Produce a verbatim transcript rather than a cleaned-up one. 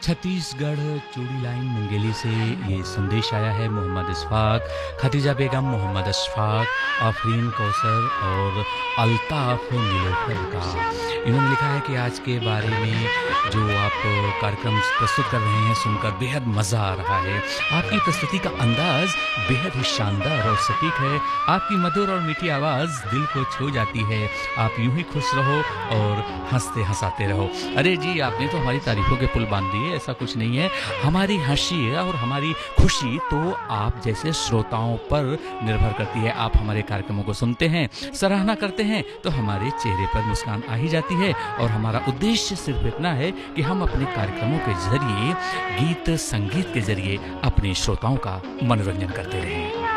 छत्तीसगढ़ चूड़ी लाइन मुंगेली से ये संदेश आया है मोहम्मद इशफाक, खदीजा बेगम, मोहम्मद अशफाक, आफरीन कौसर और अल्ताफ नीलोफर का। इन्होंने लिखा है कि आज के बारे में जो आप कार्यक्रम प्रस्तुत कर रहे हैं सुनकर बेहद मज़ा आ रहा है। आपकी प्रस्तुति का अंदाज बेहद ही शानदार और सटीक है। आपकी मधुर और मीठी आवाज़ दिल को छू जाती है। आप यूं ही खुश रहो और हंसते हंसाते रहो। अरे जी, आपने तो हमारी तारीफों के पुल बांध दिए, ऐसा कुछ नहीं है। हमारी हंसी और हमारी खुशी तो आप जैसे श्रोताओं पर निर्भर करती है। आप हमारे कार्यक्रमों को सुनते हैं, सराहना करते हैं तो हमारे चेहरे पर मुस्कान आ ही जाती है। और हमारा उद्देश्य सिर्फ इतना है कि हम अपने कार्यक्रमों के जरिए, गीत संगीत के जरिए अपने श्रोताओं का मनोरंजन करते रहें।